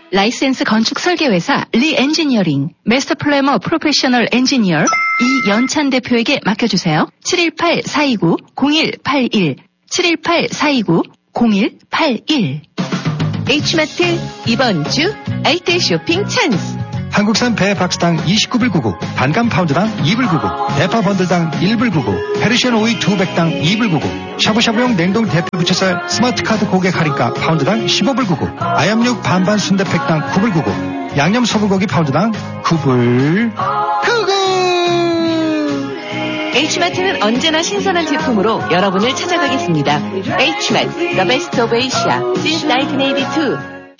라이센스 건축 설계회사 리엔지니어링 마스터 플래머 프로페셔널 엔지니어 이연찬 대표에게 맡겨주세요. 718-429-0181 718-429-0181 H마트 이번 주 알뜰 쇼핑 찬스. 한국산 배 박스당 29불 99, 반감 파운드당 2불 99, 대파 번들당 1불 99, 페르시안 오이 200당 2불 99, 샤브샤브용 냉동 대패 부채살 스마트카드 고객 할인가 파운드당 15불 99, 아얌육 반반 순대팩당 9불 99, 양념 소불고기 파운드당 9불 99. H마트는 언제나 신선한 제품으로 여러분을 찾아가겠습니다. H마트, The Best of Asia, since 1982.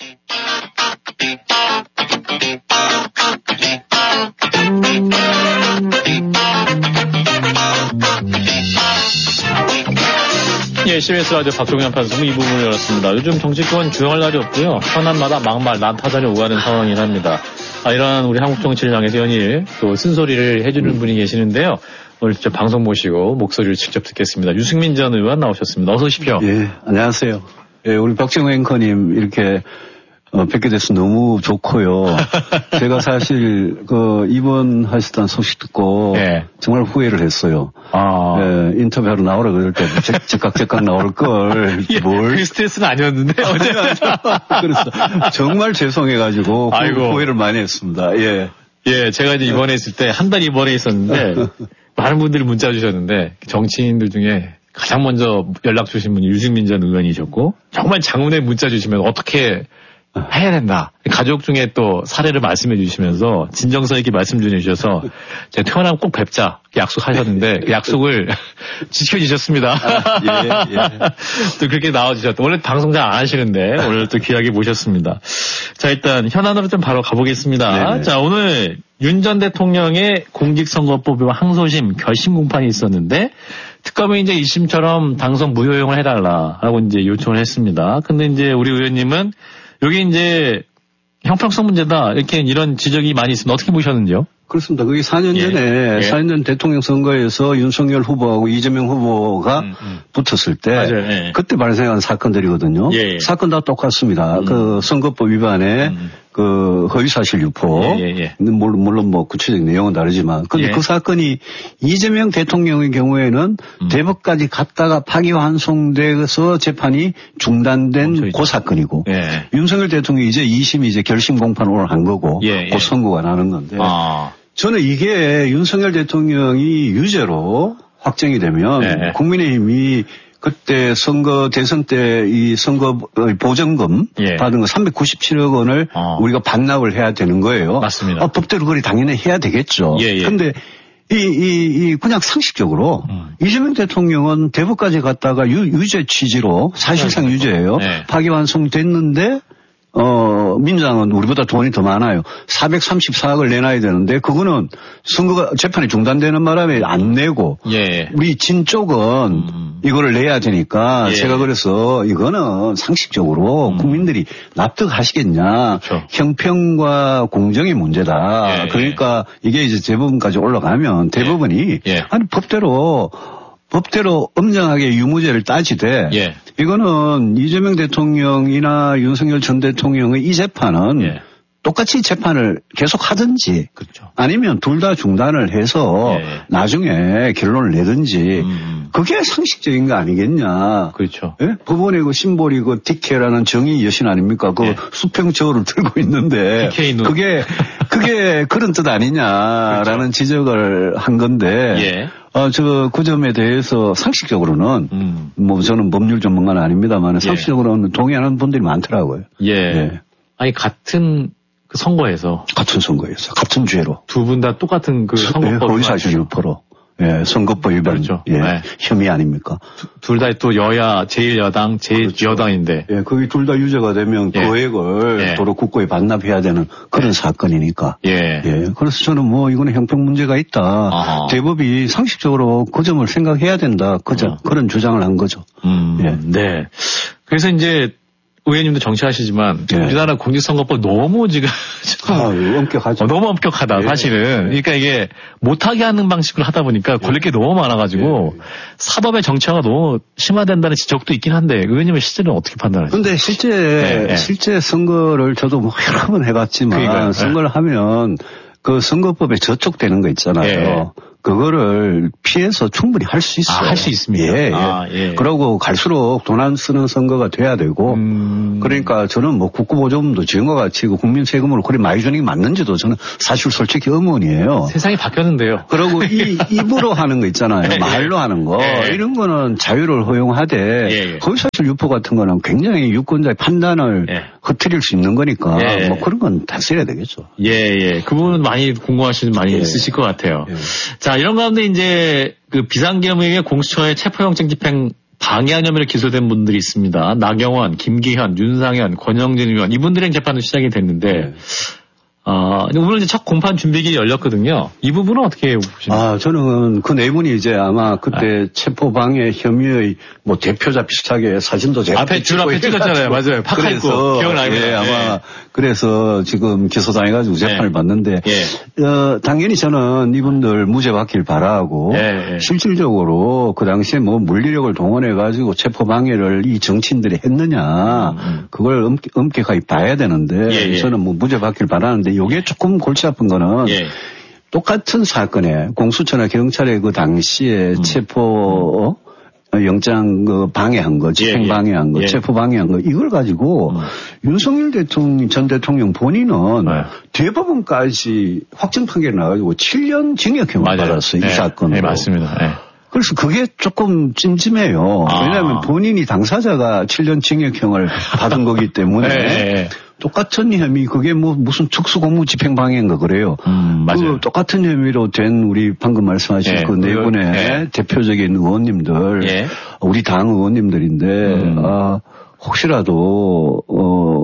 예, CBS 라디오 박종현 판수는 이 부분을 열었습니다. 요즘 정치권 조용할 날이 없고요. 현안마다 막말, 난타전이 오가는 상황이랍니다. 이런 우리 한국 정치를 향해서 연일 또 쓴소리를 해주는 분이 계시는데요. 오늘 직접 방송 모시고 목소리를 직접 듣겠습니다. 유승민 전 의원 나오셨습니다. 어서 오십시오. 예, 안녕하세요. 예, 우리 박정호 앵커님 이렇게 뵙게 돼서 너무 좋고요. 제가 사실 입원하셨다는 소식 듣고 네. 정말 후회를 했어요. 예, 인터뷰하러 나오라 그럴 때 즉각 나올 걸. 예, 뭘? 그 스트레스는 아니었는데 어제 그래서 정말 죄송해가지고 후회를 많이 했습니다. 예. 예, 제가 이제 입원했을 때 한 달 입원해 있었는데 많은 분들이 문자 주셨는데 정치인들 중에 가장 먼저 연락 주신 분이 유승민 전 의원이셨고 정말 장문에 문자 주시면 어떻게 해야 된다. 가족 중에 또 사례를 말씀해 주시면서 진정성 있게 말씀 전해주셔서 제가 태어나면 꼭 뵙자 약속하셨는데 그 약속을 지켜주셨습니다. 예. 또 그렇게 나와주셨다. 원래 방송 잘 안 하시는데 오늘 또 귀하게 모셨습니다. 자, 일단 현안으로 좀 바로 가보겠습니다. 네네. 자, 오늘 윤 전 대통령의 공직선거법위반 항소심 결심 공판이 있었는데 특검이 이제 1심처럼 당선 무효용을 해달라라고 이제 요청을 했습니다. 근데 이제 우리 의원님은 여기 이제 형평성 문제다 이런 지적이 많이 있습니다. 어떻게 보셨는지요? 그렇습니다. 그게 4년 전에 4년 전 대통령 선거에서 윤석열 후보하고 이재명 후보가 붙었을 때 맞아요. 그때 발생한 사건들이거든요. 사건 다 똑같습니다. 그 선거법 위반에 그 허위사실 유포. 물론 뭐 구체적인 내용은 다르지만 근데 그 사건이 이재명 대통령의 경우에는 대법까지 갔다가 파기환송돼서 재판이 중단된 그 사건이고 윤석열 대통령이 이제 2심이 이제 결심 공판 오늘 한 거고 그 선고가 나는 건데 저는 이게 윤석열 대통령이 유죄로 확정이 되면 국민의힘이 그때 대선 때 이 선거 보전금 받은 거 397억 원을 우리가 반납을 해야 되는 거예요. 맞습니다. 법대로 그리 당연히 해야 되겠죠. 근데 그냥 상식적으로 이재명 대통령은 대법까지 갔다가 유죄 취지로 사실상 유죄예요. 파기환송됐는데 민주당은 우리보다 돈이 더 많아요. 434억을 내놔야 되는데 그거는 선거가 재판이 중단되는 바람에 안 내고 우리 진 쪽은 이거를 내야 되니까 제가 그래서 이거는 상식적으로 국민들이 납득하시겠냐. 그렇죠. 형평과 공정의 문제다. 그러니까 이게 이제 대법원까지 올라가면 대법원이 아니 법대로 엄정하게 유무죄를 따지되 이거는 이재명 대통령이나 윤석열 전 대통령의 이 재판은 똑같이 재판을 계속 하든지 아니면 둘 다 중단을 해서 나중에 결론을 내든지 그게 상식적인 거 아니겠냐. 그렇죠. 법원의 그 심볼이 그 디케라는 정의 여신 아닙니까? 그 수평저어를 들고 있는데 그게 그런 뜻 아니냐라는 지적을 한 건데 그 점에 대해서 상식적으로는 뭐 저는 법률 전문가는 아닙니다만 상식적으로는 동의하는 분들이 많더라고요. 아니 같은 그 선거에서 같은 죄로 두 분 다 똑같은 그 선거법 허위사실 유포로 선거법 위반 혐의 아닙니까? 둘 다 또 여야 제1여당 제1여당인데 거기 둘 다 유죄가 되면 거액을 도로 국고에 반납해야 되는 그런 사건이니까 그래서 저는 뭐 이거는 형평 문제가 있다. 대법이 상식적으로 그 점을 생각해야 된다. 그런 주장을 한 거죠. 그래서 이제 의원님도 정치하시지만 네. 우리나라 공직선거법 너무 지금 엄격하죠. 너무 엄격하다 사실은. 그러니까 이게 못하게 하는 방식으로 하다 보니까 걸릴 게 너무 많아가지고 사법의 정치화가 너무 심화된다는 지적도 있긴 한데 의원님은 실제는 어떻게 판단하세요? 근데 실제 선거를 저도 뭐 여러 번 해봤지만 그러니까요. 선거를 하면 그 선거법에 저촉되는 거 있잖아요. 그거를 피해서 충분히 할 수 있어요. 할 수 있습니다. 그러고 갈수록 돈 안 쓰는 선거가 돼야 되고, 그러니까 저는 뭐 국고보조금도 지금과 같이 국민 세금으로 그리 많이 주는 게 맞는지도 저는 사실 솔직히 의문이에요. 세상이 바뀌었는데요. 그러고 입으로 하는 거 있잖아요. 말로 하는 거. 이런 거는 자유를 허용하되, 허위사실 유포 같은 거는 굉장히 유권자의 판단을 흐트릴 수 있는 거니까, 뭐 그런 건 다 써야 되겠죠. 그 부분은 많이 궁금하시는 많이 있으실 것 같아요. 자, 이런 가운데 이제 그 비상계엄에 공수처의 체포영장 집행 방해한 혐의로 기소된 분들이 있습니다. 나경원, 김기현, 윤상현, 권영진 의원 이분들의 재판도 시작이 됐는데 오늘 이제 첫 공판 준비일이 열렸거든요. 이 부분은 어떻게 보십니까? 저는 그 네 분이 이제 아마 그때 체포방해 혐의의 뭐 대표자 비슷하게 사진도 제가 앞에 줄 앞에 찍었잖아요. 맞아요. 파카 입고 기억나요. 아마 그래서 지금 기소당해가지고 재판을 받는데 당연히 저는 이분들 무죄 받길 바라고 실질적으로 그 당시에 뭐 물리력을 동원해가지고 체포방해를 이 정치인들이 했느냐 그걸 엄격하게 봐야 되는데 저는 뭐 무죄 받길 바라는데 요게 조금 골치 아픈 거는 똑같은 사건에 공수처나 경찰의 그 당시에 체포 영장 방해한 거, 집행 방해한 거, 체포 방해한 거 이걸 가지고 윤석열 전 대통령 본인은 대법원까지 확정 판결이 나가지고 7년 징역형을 받았어요. 이 사건으로. 네, 맞습니다. 그래서 그게 조금 찜찜해요. 왜냐하면 본인이 당사자가 7년 징역형을 받은 거기 때문에 똑같은 혐의 그게 뭐 무슨 특수공무 집행방해인가 그래요. 맞아요. 그 똑같은 혐의로 된 우리 방금 말씀하신 그 네 분의 대표적인 의원님들 우리 당 의원님들인데 혹시라도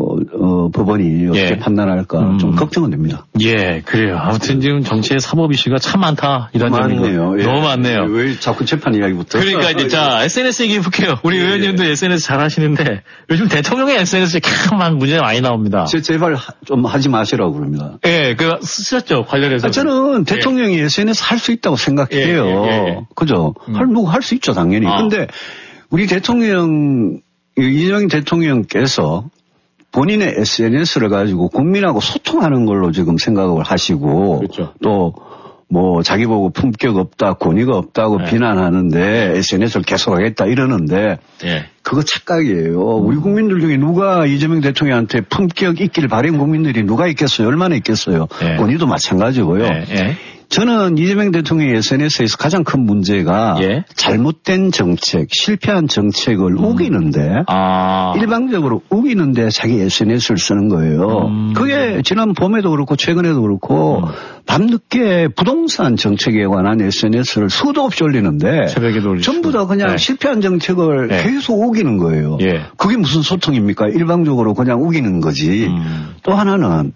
법원이 어떻게 판단할까 좀 걱정은 됩니다. 그래요. 아무튼 지금 정치의 사법 이슈가 참 많다 이런 많네요. 너무 많네요. 왜 자꾸 재판 이야기부터? 그러니까 이제 자 SNS 얘기 해볼게요. 우리 의원님도 SNS 잘 하시는데 요즘 대통령의 SNS에 막 문제가 많이 나옵니다. 제발 좀 하지 마시라고 그럽니다. 그 쓰셨죠 관련해서. 저는 대통령이 SNS 할 수 있다고 생각해요. 그죠? 할 수 있죠 당연히. 근데 우리 대통령 이재명 대통령께서 본인의 SNS를 가지고 국민하고 소통하는 걸로 지금 생각을 하시고 또 뭐 자기 보고 품격 없다, 권위가 없다고 비난하는데 SNS를 계속하겠다 이러는데 그거 착각이에요. 우리 국민들 중에 누가 이재명 대통령한테 품격 있기를 바라는 국민들이 누가 있겠어요? 얼마나 있겠어요? 권위도 마찬가지고요. 저는 이재명 대통령의 SNS에서 가장 큰 문제가 잘못된 정책, 실패한 정책을 우기는데 일방적으로 우기는데 자기 SNS를 쓰는 거예요. 그게 지난 봄에도 그렇고 최근에도 그렇고 밤늦게 부동산 정책에 관한 SNS를 수도 없이 올리는데 전부 다 그냥 실패한 정책을 계속 우기는 거예요. 그게 무슨 소통입니까? 일방적으로 그냥 우기는 거지. 또 하나는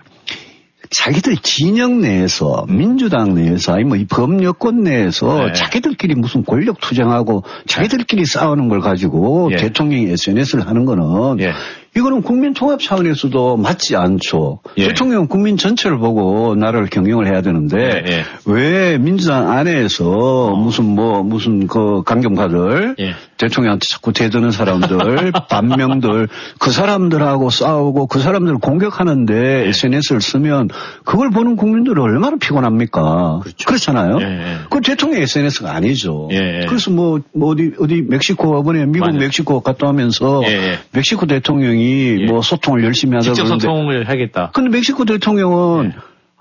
자기들 진영 내에서 민주당 내에서 아니 뭐 이 범여권 내에서 자기들끼리 무슨 권력 투쟁하고 자기들끼리 싸우는 걸 가지고 대통령이 SNS를 하는 거는 이거는 국민 통합 차원에서도 맞지 않죠. 대통령은 국민 전체를 보고 나라를 경영을 해야 되는데 왜 민주당 안에서 무슨 그 강경파들 대통령한테 자꾸 대드는 사람들 반명들 그 사람들하고 싸우고 그 사람들을 공격하는데 SNS를 쓰면 그걸 보는 국민들은 얼마나 피곤합니까? 그렇잖아요. 그 대통령 SNS가 아니죠. 그래서 뭐 어디 멕시코 이번에 미국 멕시코 갔다 오면서 멕시코 대통령이 뭐 소통을 열심히 하다 직접 소통을 하겠다. 근데 멕시코 대통령은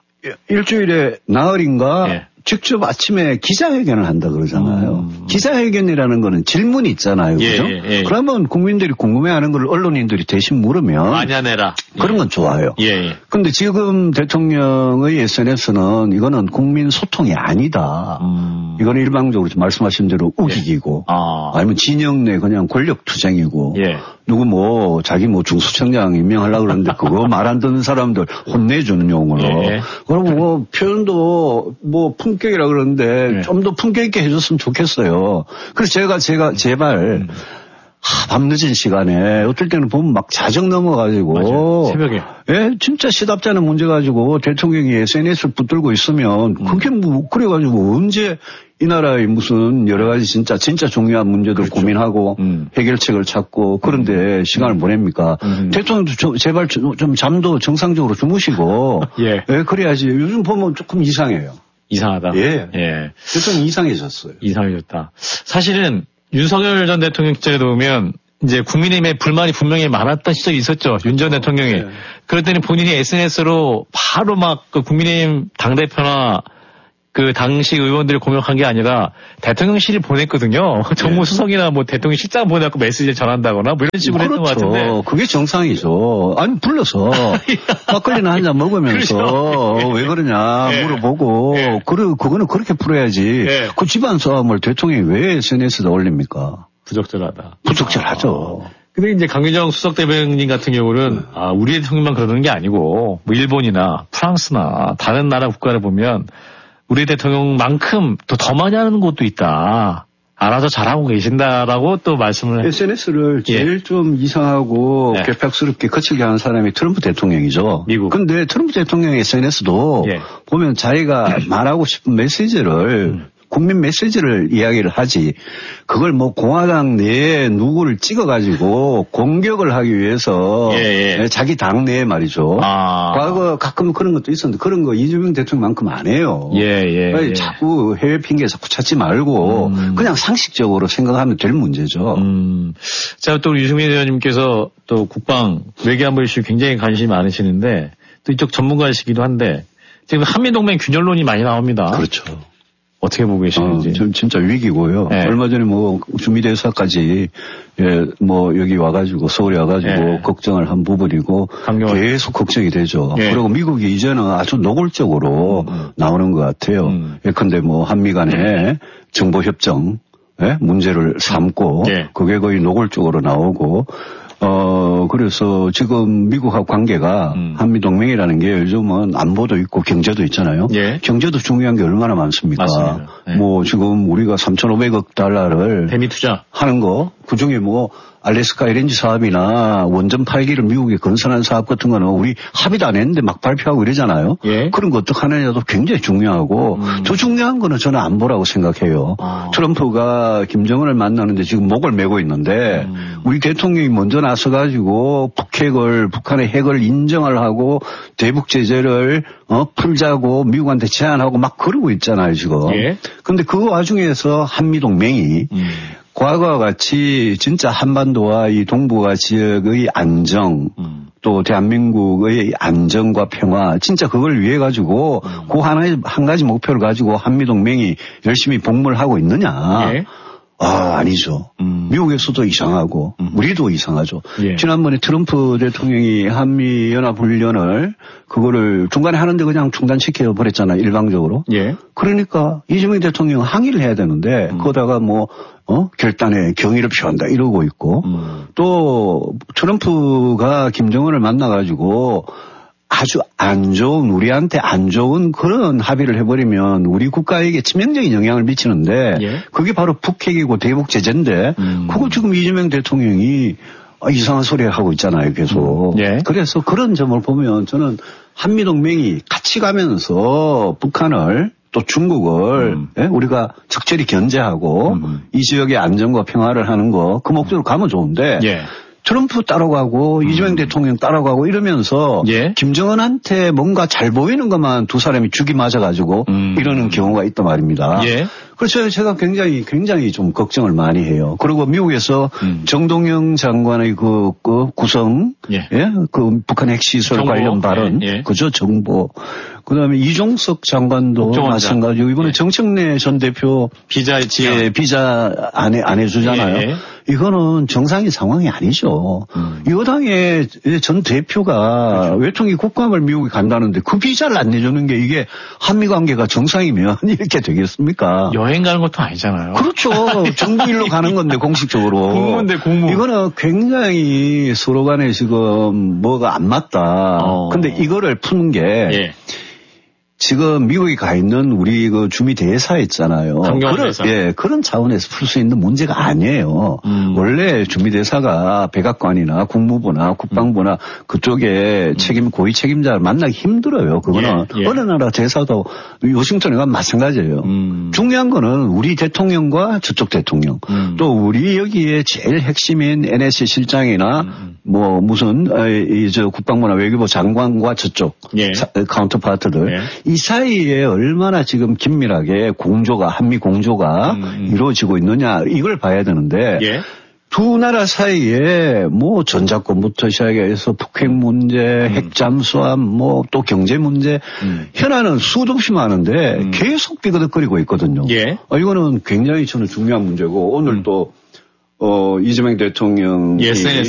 일주일에 나흘인가 직접 아침에 기자회견을 한다 그러잖아요. 기자회견이라는 거는 질문이 있잖아요. 그죠? 그러면 국민들이 궁금해하는 걸 언론인들이 대신 물으면 아냐내라. 그런 건 좋아요. 근데 지금 대통령의 SNS는 이거는 국민 소통이 아니다. 이거는 일방적으로 말씀하신 대로 우기기고 아니면 진영 내 그냥 권력 투쟁이고 누구 자기 중수청장 임명하려고 그러는데 그거 말 안 듣는 사람들 혼내주는 용어로 그리고 표현도 품격이라 그러는데 좀 더 품격 있게 해줬으면 좋겠어요. 그래서 제가 제발 밤늦은 시간에 어떨 때는 보면 막 자정 넘어가지고. 맞아요. 새벽에. 예, 진짜 시답잖은 문제 가지고 대통령이 SNS를 붙들고 있으면 그게 뭐 그래가지고 언제 이 나라의 무슨 여러 가지 진짜 중요한 문제도 그렇죠. 고민하고 해결책을 찾고 그런데 시간을 보냅니까? 대통령도 제발 좀 잠도 정상적으로 주무시고. 예. 예, 그래야지. 요즘 보면 조금 이상해요. 이상하다. 예. 예. 대통령 이상해졌어요. 이상해졌다. 사실은 윤석열 전 대통령 시절에 보면 이제 국민의힘에 불만이 분명히 많았던 시절이 있었죠. 윤 전 대통령이. 네. 그랬더니 본인이 SNS로 바로 막 그 국민의힘 당대표나 그 당시 의원들을 공격한 게 아니라 대통령실을 보냈거든요. 정무수석이나 뭐 대통령 실장 보내갖고 메시지를 전한다거나 뭐 이런 식으로 그렇죠. 했던 것 같은데. 그게 정상이죠. 아니 불러서 막걸리나 한잔 먹으면서 그렇죠. 왜 그러냐 네. 물어보고 네. 그거는 그렇게 풀어야지. 네. 그 집안 싸움을 대통령이 왜 SNS에 올립니까? 부적절하다. 부적절하죠. 근데 이제 강규정 수석 대변인 같은 경우는 우리 대통령만 그러는 게 아니고 뭐 일본이나 프랑스나 다른 나라 국가를 보면 우리 대통령만큼 더 많이 하는 곳도 있다. 알아서 잘하고 계신다라고 또 말씀을. SNS를 제일 예. 좀 이상하고 네. 괴팍스럽게 거칠게 하는 사람이 트럼프 대통령이죠. 미국. 근데 트럼프 대통령의 SNS도 예. 보면 자기가 말하고 싶은 메시지를 국민 메시지를 이야기를 하지 그걸 뭐 공화당 내에 누구를 찍어가지고 공격을 하기 위해서 예. 자기 당 내에 말이죠. 과거 가끔 그런 것도 있었는데 그런 거 이재명 대통령만큼 안 해요. 예. 자꾸 해외 핑계 자꾸 찾지 말고 그냥 상식적으로 생각하면 될 문제죠. 자, 또 우리 유승민 의원님께서 또 국방 외교안보 이슈 굉장히 관심이 많으시는데 또 이쪽 전문가이시기도 한데 지금 한미동맹 균열론이 많이 나옵니다. 그렇죠. 어떻게 보고 계시는지. 진짜 위기고요. 네. 얼마 전에 뭐 주미대사까지 뭐 여기 와가지고 서울에 와가지고 걱정을 한 부분이고 계속 걱정이 되죠. 그리고 미국이 이제는 아주 노골적으로 나오는 것 같아요. 예컨대 뭐 한미 간의 정보협정 문제를 삼고 그게 거의 노골적으로 나오고 그래서 지금 미국하고 관계가 한미동맹이라는 게 요즘은 안보도 있고 경제도 있잖아요. 경제도 중요한 게 얼마나 많습니까? 맞습니다. 뭐 지금 우리가 3,500억 달러를 대미 투자 하는 거 그중에 뭐 알래스카 LNG 사업이나 원전 8기를 미국에 건설한 사업 같은 거는 우리 합의도 안 했는데 막 발표하고 이러잖아요. 그런 거 어떻게 하느냐도 굉장히 중요하고 더 중요한 거는 저는 안보라고 생각해요. 트럼프가 김정은을 만나는데 지금 목을 메고 있는데 우리 대통령이 먼저 나서가지고 북한의 핵을 인정을 하고 대북 제재를 풀자고 미국한테 제안하고 막 그러고 있잖아요 지금. 그런데 그 와중에서 한미동맹이 과거와 같이 진짜 한반도와 이 동북아 지역의 안정 또 대한민국의 안정과 평화 진짜 그걸 위해 가지고 그 한 가지 목표를 가지고 한미동맹이 열심히 복무를 하고 있느냐. 아니죠. 미국에서도 이상하고 우리도 이상하죠. 지난번에 트럼프 대통령이 한미연합훈련을 그거를 중간에 하는데 그냥 중단시켜 버렸잖아요. 일방적으로. 그러니까 이재명 대통령 항의를 해야 되는데 그거다가 뭐 결단에 경의를 표한다 이러고 있고 또 트럼프가 김정은을 만나가지고 아주 안 좋은 우리한테 안 좋은 그런 합의를 해버리면 우리 국가에게 치명적인 영향을 미치는데 그게 바로 북핵이고 대북 제재인데 그걸 지금 이재명 대통령이 이상한 소리 하고 있잖아요 계속. 그래서 그런 점을 보면 저는 한미동맹이 같이 가면서 북한을 또 중국을 우리가 적절히 견제하고 이 지역의 안정과 평화를 하는 거 그 목적으로 가면 좋은데 트럼프 따라가고 이재명 대통령 따라가고 이러면서 김정은한테 뭔가 잘 보이는 것만 두 사람이 죽이 맞아가지고 이러는 경우가 있단 말입니다. 그래서 제가 굉장히 좀 걱정을 많이 해요. 그리고 미국에서 정동영 장관의 그 구성, 그 북한 핵시설 관련 발언, 그죠 정보. 그다음에 이종석 장관도 마찬가지고 이번에 정청래 전 대표 비자 안 해주잖아요. 이거는 정상인 상황이 아니죠. 여당의 전 대표가 외통위 국감을 미국에 간다는데 그 비자를 안 내주는 게 이게 한미 관계가 정상이면 이렇게 되겠습니까? 여행 가는 것도 아니잖아요. 그렇죠. 정부 일로 가는 건데 공식적으로. 공무인데 공무. 이거는 굉장히 서로 간에 지금 뭐가 안 맞다. 근데 이거를 푸는 게 지금 미국에 가 있는 우리 그 주미 대사 있잖아요. 그런 차원에서 풀 수 있는 문제가 아니에요. 원래 주미 대사가 백악관이나 국무부나 국방부나 그쪽에 고위 책임자를 만나기 힘들어요. 그거는 어느 나라 대사도 워싱턴에 가면 마찬가지예요. 중요한 거는 우리 대통령과 저쪽 대통령 또 우리 여기에 제일 핵심인 NSC 실장이나 뭐 무슨 저 국방부나 외교부 장관과 저쪽 카운터파트들 이 사이에 얼마나 지금 긴밀하게 한미 공조가 이루어지고 있느냐 이걸 봐야 되는데 두 나라 사이에 뭐 전작권부터 시작해서 북핵 문제, 핵 잠수함, 뭐 또 경제 문제 현안은 수도 없이 많은데 계속 삐그덕거리고 있거든요. 이거는 굉장히 저는 중요한 문제고 오늘 또 이재명 대통령이